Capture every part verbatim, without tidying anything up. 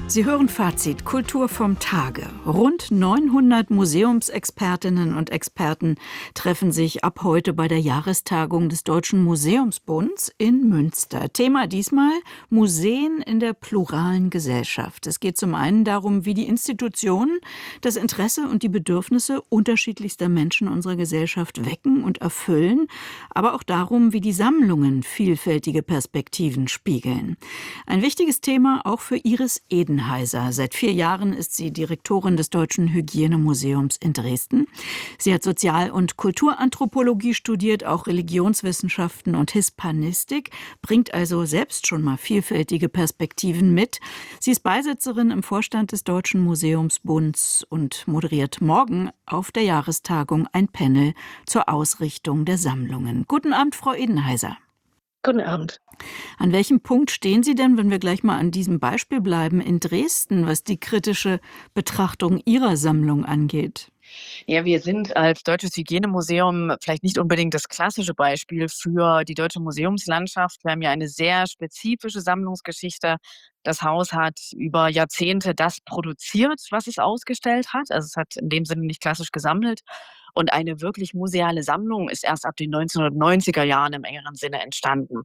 Sie hören Fazit Kultur vom Tage. Rund neunhundert Museumsexpertinnen und Experten treffen sich ab heute bei der Jahrestagung des Deutschen Museumsbunds in Münster. Thema diesmal Museen in der pluralen Gesellschaft. Es geht zum einen darum, wie die Institutionen das Interesse und die Bedürfnisse unterschiedlichster Menschen unserer Gesellschaft wecken und erfüllen, aber auch darum, wie die Sammlungen vielfältige Perspektiven spiegeln. Ein wichtiges Thema auch für Iris Edenheiser. Seit vier Jahren ist sie Direktorin des Deutschen Hygienemuseums in Dresden. Sie hat Sozial- und Kulturanthropologie studiert, auch Religionswissenschaften und Hispanistik, bringt also selbst schon mal vielfältige Perspektiven mit. Sie ist Beisitzerin im Vorstand des Deutschen Museumsbunds und moderiert morgen auf der Jahrestagung ein Panel zur Ausrichtung der Sammlungen. Guten Abend, Frau Edenheiser. Guten Abend. An welchem Punkt stehen Sie denn, wenn wir gleich mal an diesem Beispiel bleiben, in Dresden, was die kritische Betrachtung Ihrer Sammlung angeht? Ja, wir sind als Deutsches Hygienemuseum vielleicht nicht unbedingt das klassische Beispiel für die deutsche Museumslandschaft. Wir haben ja eine sehr spezifische Sammlungsgeschichte. Das Haus hat über Jahrzehnte das produziert, was es ausgestellt hat. Also es hat in dem Sinne nicht klassisch gesammelt. Und eine wirklich museale Sammlung ist erst ab den neunzehnhundertneunziger Jahren im engeren Sinne entstanden.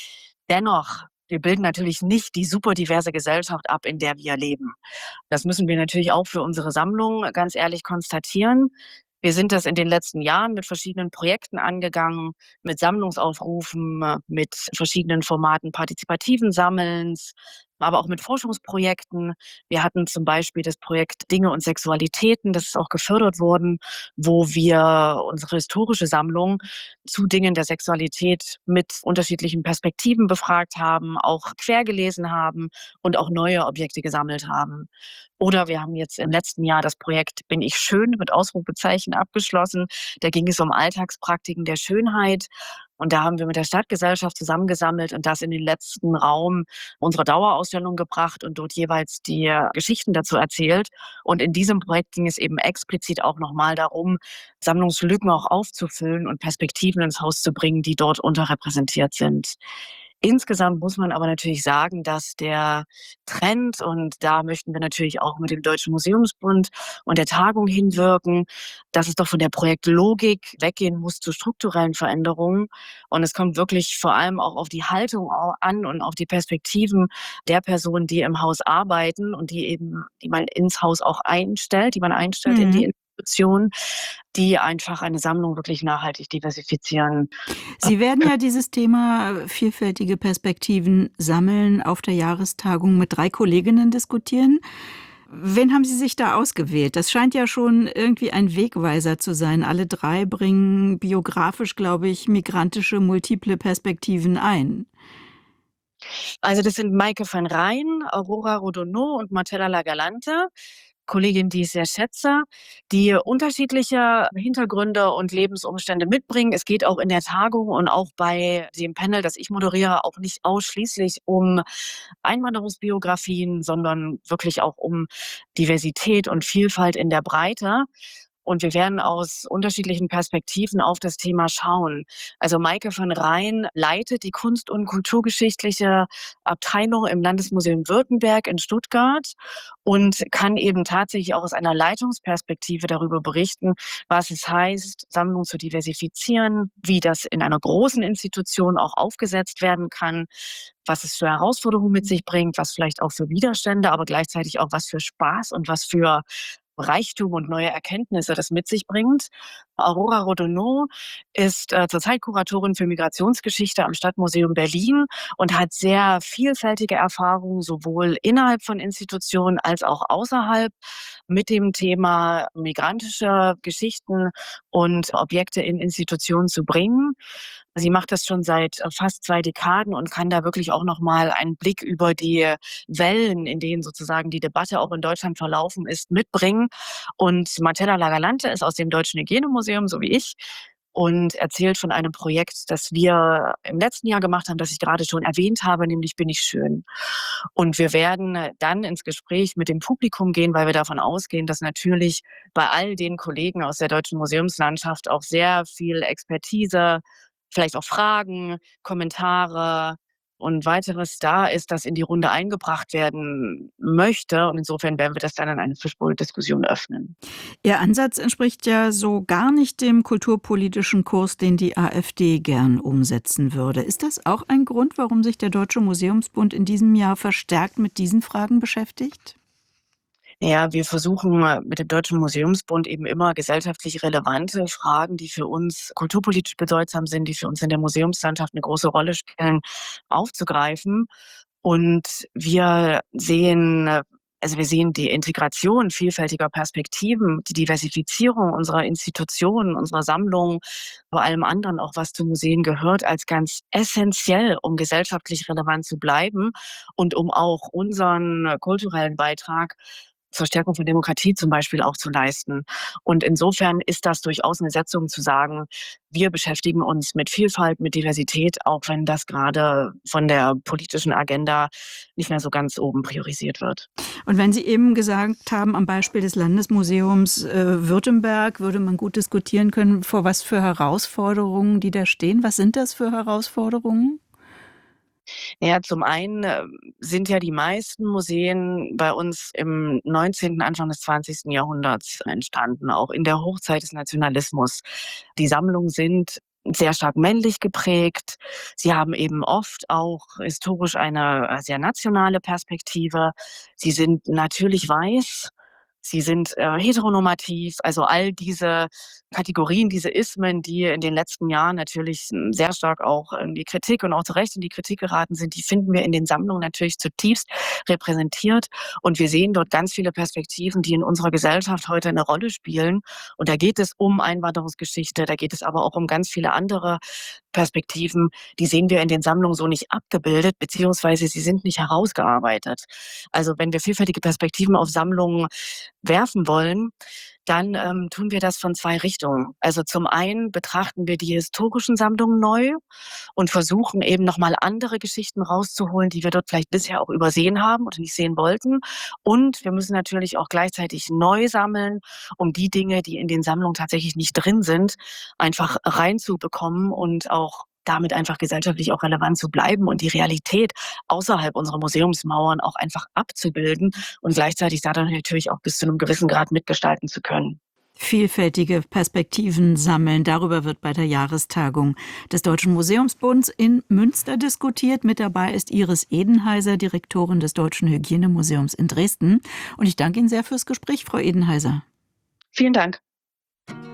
Dennoch, wir bilden natürlich nicht die super diverse Gesellschaft ab, in der wir leben. Das müssen wir natürlich auch für unsere Sammlung ganz ehrlich konstatieren. Wir sind das in den letzten Jahren mit verschiedenen Projekten angegangen, mit Sammlungsaufrufen, mit verschiedenen Formaten partizipativen Sammelns, aber auch mit Forschungsprojekten. Wir hatten zum Beispiel das Projekt Dinge und Sexualitäten, das ist auch gefördert worden, wo wir unsere historische Sammlung zu Dingen der Sexualität mit unterschiedlichen Perspektiven befragt haben, auch quergelesen haben und auch neue Objekte gesammelt haben. Oder wir haben jetzt im letzten Jahr das Projekt Bin ich schön mit Ausrufezeichen abgeschlossen. Da ging es um Alltagspraktiken der Schönheit. Und da haben wir mit der Stadtgesellschaft zusammengesammelt und das in den letzten Raum unserer Dauerausstellung gebracht und dort jeweils die Geschichten dazu erzählt. Und in diesem Projekt ging es eben explizit auch nochmal darum, Sammlungslücken auch aufzufüllen und Perspektiven ins Haus zu bringen, die dort unterrepräsentiert sind. Insgesamt muss man aber natürlich sagen, dass der Trend, und da möchten wir natürlich auch mit dem Deutschen Museumsbund und der Tagung hinwirken, dass es doch von der Projektlogik weggehen muss zu strukturellen Veränderungen. Und es kommt wirklich vor allem auch auf die Haltung an und auf die Perspektiven der Personen, die im Haus arbeiten und die eben, die man ins Haus auch einstellt, die man einstellt mhm. in die Institution, die einfach eine Sammlung wirklich nachhaltig diversifizieren. Sie werden ja dieses Thema vielfältige Perspektiven sammeln auf der Jahrestagung mit drei Kolleginnen diskutieren. Wen haben Sie sich da ausgewählt? Das scheint ja schon irgendwie ein Wegweiser zu sein. Alle drei bringen biografisch, glaube ich, migrantische, multiple Perspektiven ein. Also das sind Maike van Rijn, Aurora Rodonneau und Marcella Lagalante. Kollegin, die ich sehr schätze, die unterschiedliche Hintergründe und Lebensumstände mitbringen. Es geht auch in der Tagung und auch bei dem Panel, das ich moderiere, auch nicht ausschließlich um Einwanderungsbiografien, sondern wirklich auch um Diversität und Vielfalt in der Breite. Und wir werden aus unterschiedlichen Perspektiven auf das Thema schauen. Also Maike van Rijn leitet die Kunst- und Kulturgeschichtliche Abteilung im Landesmuseum Württemberg in Stuttgart und kann eben tatsächlich auch aus einer Leitungsperspektive darüber berichten, was es heißt, Sammlungen zu diversifizieren, wie das in einer großen Institution auch aufgesetzt werden kann, was es für Herausforderungen mit sich bringt, was vielleicht auch für Widerstände, aber gleichzeitig auch was für Spaß und was für Reichtum und neue Erkenntnisse das mit sich bringt. Aurora Rodonneau ist äh, zurzeit Kuratorin für Migrationsgeschichte am Stadtmuseum Berlin und hat sehr vielfältige Erfahrungen sowohl innerhalb von Institutionen als auch außerhalb mit dem Thema migrantische Geschichten und Objekte in Institutionen zu bringen. Sie macht das schon seit fast zwei Dekaden und kann da wirklich auch nochmal einen Blick über die Wellen, in denen sozusagen die Debatte auch in Deutschland verlaufen ist, mitbringen. Und Marcella Lagalante ist aus dem Deutschen Hygienemuseum, so wie ich, und erzählt von einem Projekt, das wir im letzten Jahr gemacht haben, das ich gerade schon erwähnt habe, nämlich Bin ich schön. Und wir werden dann ins Gespräch mit dem Publikum gehen, weil wir davon ausgehen, dass natürlich bei all den Kollegen aus der deutschen Museumslandschaft auch sehr viel Expertise, vielleicht auch Fragen, Kommentare und weiteres da ist, das in die Runde eingebracht werden möchte. Und insofern werden wir das dann in eine Fischbowl-Diskussion öffnen. Ihr Ansatz entspricht ja so gar nicht dem kulturpolitischen Kurs, den die AfD gern umsetzen würde. Ist das auch ein Grund, warum sich der Deutsche Museumsbund in diesem Jahr verstärkt mit diesen Fragen beschäftigt? Ja, wir versuchen äh, mit dem Deutschen Museumsbund eben immer gesellschaftlich relevante Fragen, die für uns kulturpolitisch bedeutsam sind, die für uns in der Museumslandschaft eine große Rolle spielen, aufzugreifen. Und wir sehen äh, also wir sehen die Integration vielfältiger Perspektiven, die Diversifizierung unserer Institutionen, unserer Sammlungen, vor allem anderen auch, was zu Museen gehört, als ganz essentiell, um gesellschaftlich relevant zu bleiben und um auch unseren äh, kulturellen Beitrag zur Stärkung von Demokratie zum Beispiel auch zu leisten. Und insofern ist das durchaus eine Setzung zu sagen, wir beschäftigen uns mit Vielfalt, mit Diversität, auch wenn das gerade von der politischen Agenda nicht mehr so ganz oben priorisiert wird. Und wenn Sie eben gesagt haben, am Beispiel des Landesmuseums äh, Württemberg würde man gut diskutieren können, vor was für Herausforderungen die da stehen. Was sind das für Herausforderungen? Ja, zum einen äh, sind ja die meisten Museen bei uns im neunzehnten., Anfang des zwanzigsten. Jahrhunderts entstanden, auch in der Hochzeit des Nationalismus. Die Sammlungen sind sehr stark männlich geprägt. Sie haben eben oft auch historisch eine äh, sehr nationale Perspektive. Sie sind natürlich weiß. Sie sind äh, heteronormativ, also all diese Kategorien, diese Ismen, die in den letzten Jahren natürlich m, sehr stark auch in die Kritik und auch zu Recht in die Kritik geraten sind, die finden wir in den Sammlungen natürlich zutiefst repräsentiert. Und wir sehen dort ganz viele Perspektiven, die in unserer Gesellschaft heute eine Rolle spielen. Und da geht es um Einwanderungsgeschichte, da geht es aber auch um ganz viele andere Perspektiven, die sehen wir in den Sammlungen so nicht abgebildet, beziehungsweise sie sind nicht herausgearbeitet. Also wenn wir vielfältige Perspektiven auf Sammlungen werfen wollen, dann ähm, tun wir das von zwei Richtungen. Also zum einen betrachten wir die historischen Sammlungen neu und versuchen eben nochmal andere Geschichten rauszuholen, die wir dort vielleicht bisher auch übersehen haben oder nicht sehen wollten. Und wir müssen natürlich auch gleichzeitig neu sammeln, um die Dinge, die in den Sammlungen tatsächlich nicht drin sind, einfach reinzubekommen und auch damit einfach gesellschaftlich auch relevant zu bleiben und die Realität außerhalb unserer Museumsmauern auch einfach abzubilden und gleichzeitig dadurch natürlich auch bis zu einem gewissen Grad mitgestalten zu können. Vielfältige Perspektiven sammeln. Darüber wird bei der Jahrestagung des Deutschen Museumsbunds in Münster diskutiert. Mit dabei ist Iris Edenheiser, Direktorin des Deutschen Hygienemuseums in Dresden. Und ich danke Ihnen sehr fürs Gespräch, Frau Edenheiser. Vielen Dank.